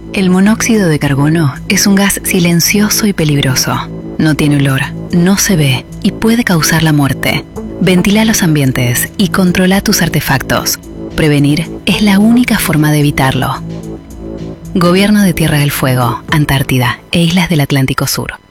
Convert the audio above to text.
El monóxido de carbono es un gas silencioso y peligroso. No tiene olor, no se ve y puede causar la muerte. Ventila los ambientes y controla tus artefactos. Prevenir es la única forma de evitarlo. Gobierno de Tierra del Fuego, Antártida e Islas del Atlántico Sur.